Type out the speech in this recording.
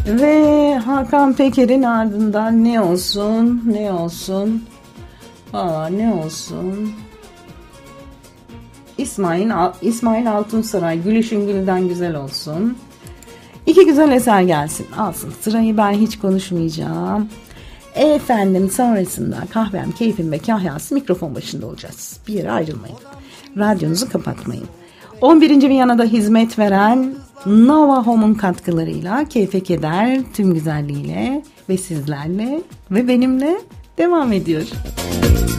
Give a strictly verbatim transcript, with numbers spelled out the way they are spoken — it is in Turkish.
Ve Hakan Peker'in ardından ne olsun, ne olsun, aa ne olsun, İsmail, İsmail Altunsaray, Gülüşün Gül'den güzel olsun. İki güzel eser gelsin, alsın. Sırayı ben hiç konuşmayacağım. Efendim sonrasında kahvem, keyfim ve kahyası mikrofon başında olacağız. Bir yere ayrılmayın. Radyonuzu kapatmayın. on birinci Viyana'da hizmet veren Nova Home'un katkılarıyla Keyfe Keder tüm güzelliğiyle ve sizlerle ve benimle devam ediyor.